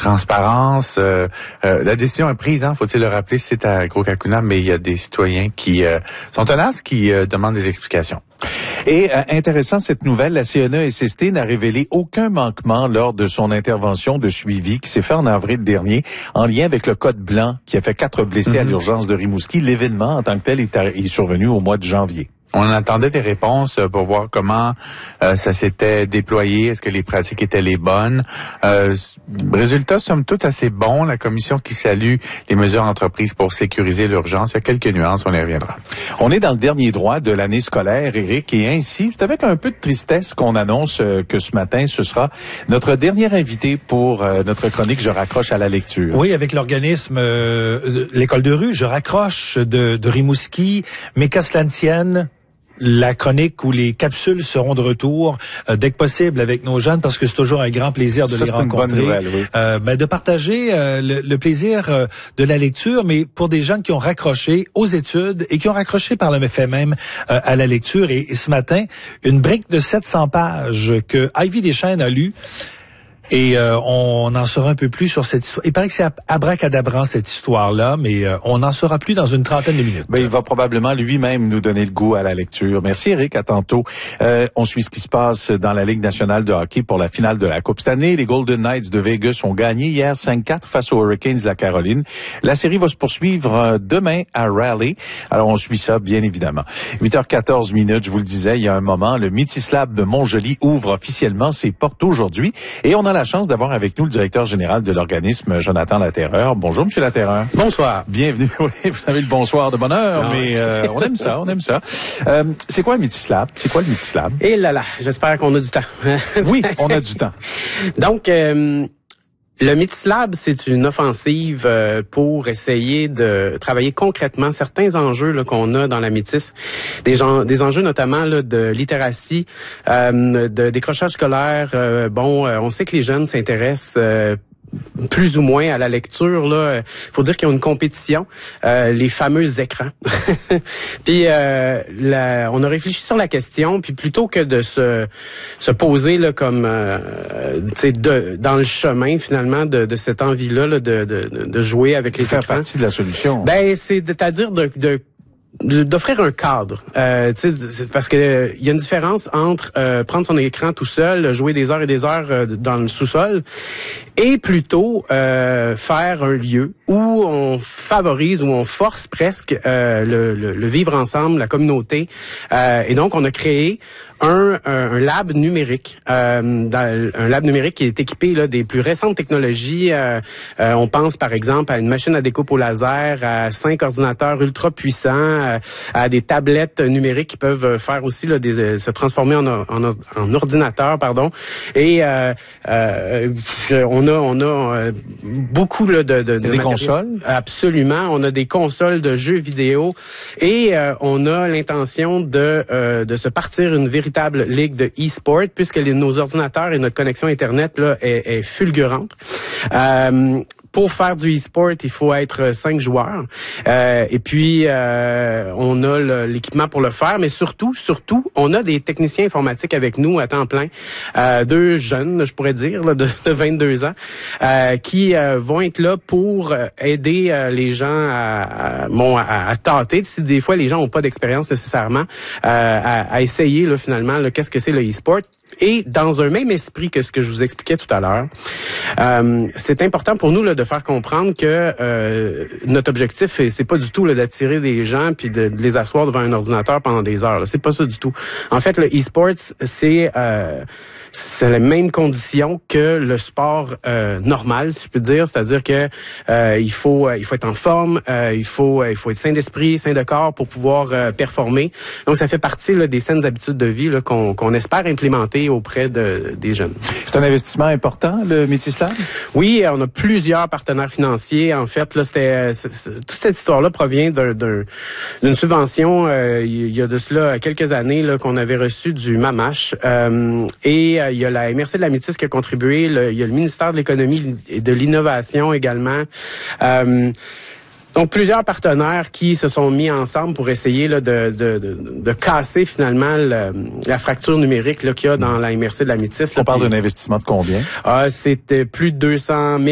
transparence. La décision est prise, faut-il le rappeler, c'est à Gros-Kakuna, mais il y a des citoyens qui sont tenaces, qui demandent des explications. Et intéressant cette nouvelle, la CNESST n'a révélé aucun manquement lors de son intervention de suivi qui s'est fait en avril dernier en lien avec le code blanc qui a fait 4 blessés à l'urgence de Rimouski. L'événement en tant que tel est survenu au mois de janvier. On attendait des réponses pour voir comment ça s'était déployé, est-ce que les pratiques étaient les bonnes. Résultat, somme toute, assez bon. La commission qui salue les mesures entreprises pour sécuriser l'urgence. Il y a quelques nuances, on y reviendra. On est dans le dernier droit de l'année scolaire, Éric, et ainsi, c'est avec un peu de tristesse qu'on annonce que ce matin, ce sera notre dernier invité pour notre chronique « Je raccroche à la lecture ». Oui, avec l'organisme L'École de rue, Je raccroche de Rimouski, mais qu'à cela ne tienne, la chronique où les capsules seront de retour dès que possible avec nos jeunes, parce que c'est toujours un grand plaisir de les rencontrer. C'est une bonne nouvelle, oui. De partager le plaisir de la lecture, mais pour des jeunes qui ont raccroché aux études et qui ont raccroché par le fait même à la lecture. Et ce matin, une brique de 700 pages que Ivy Deschênes a lue. Et on en saura un peu plus sur cette histoire. Il paraît que c'est abracadabrant cette histoire-là, mais on en saura plus dans une trentaine de minutes. Ben, il va probablement lui-même nous donner le goût à la lecture. Merci Éric, à tantôt. On suit ce qui se passe dans la Ligue nationale de hockey pour la finale de la Coupe cette année. Les Golden Knights de Vegas ont gagné hier 5-4 face aux Hurricanes de la Caroline. La série va se poursuivre demain à Raleigh. Alors on suit ça, bien évidemment. 8h14 minutes, je vous le disais, il y a un moment, le Métis Lab de Montjoly ouvre officiellement ses portes aujourd'hui. Et on a la chance d'avoir avec nous le directeur général de l'organisme, Jonathan Laterreur. Bonjour, Monsieur Laterreur. Bonsoir. Bienvenue. Oui, vous savez le bonsoir de bonne heure, mais on aime ça, on aime ça. C'est quoi le Métis Lab? C'est quoi le Métis Lab? Et là, j'espère qu'on a du temps. Oui, on a du temps. Donc, le Métis Lab, c'est une offensive pour essayer de travailler concrètement certains enjeux là, qu'on a dans la métisse. Des enjeux notamment là, de littératie, de décrochage scolaire. On sait que les jeunes s'intéressent plus ou moins à la lecture. Là, faut dire qu'il y a une compétition, les fameux écrans. Puis on a réfléchi sur la question, puis plutôt que de se poser là comme dans le chemin finalement de cette envie-là là, de jouer avec les écrans. Faire partie de la solution. Ben c'est-à-dire d'offrir un cadre, parce que il y a une différence entre prendre son écran tout seul, jouer des heures et des heures dans le sous-sol, et plutôt faire un lieu où on favorise, où on force presque le vivre ensemble, la communauté. Et donc on a créé un lab numérique, un lab numérique qui est équipé là des plus récentes technologies. On pense par exemple à une machine à découpe au laser, à 5 ordinateurs ultra puissants, à des tablettes numériques qui peuvent faire aussi là se transformer en ordinateur, pardon. Et on a beaucoup là, de consoles. Absolument, on a des consoles de jeux vidéo et on a l'intention de se partir une véritable ligue de e-sport puisque nos ordinateurs et notre connexion Internet là est fulgurante. Pour faire du e-sport, il faut être 5 joueurs. Et puis, on a l'équipement pour le faire, mais surtout, on a des techniciens informatiques avec nous à temps plein. 2 jeunes, je pourrais dire, là, de 22 ans, qui vont être là pour aider les gens à tâter. Si des fois, les gens n'ont pas d'expérience nécessairement, à essayer là, finalement qu'est-ce que c'est le e-sport. Et dans un même esprit que ce que je vous expliquais tout à l'heure, c'est important pour nous là, de faire comprendre que notre objectif, c'est pas du tout là, d'attirer des gens puis de les asseoir devant un ordinateur pendant des heures. Là. C'est pas ça du tout. En fait, le e-sports, c'est les mêmes conditions que le sport normal, si je peux dire. C'est-à-dire que il faut être en forme, il faut être sain d'esprit, sain de corps pour pouvoir performer. Donc, ça fait partie là, des saines habitudes de vie là, qu'on espère implémenter auprès des jeunes. C'est un investissement important, le Métis Lab? Oui, on a plusieurs partenaires financiers. En fait, là, toute cette histoire-là provient d'une subvention il y a de cela quelques années là, qu'on avait reçue du MAMACH. Et il y a la MRC de la Métis qui a contribué. Il y a le ministère de l'Économie et de l'Innovation également. Donc, plusieurs partenaires qui se sont mis ensemble pour essayer là, de casser finalement la fracture numérique là, qu'il y a dans la MRC de la Métis. On parle d'un investissement de combien? C'était plus de 200 000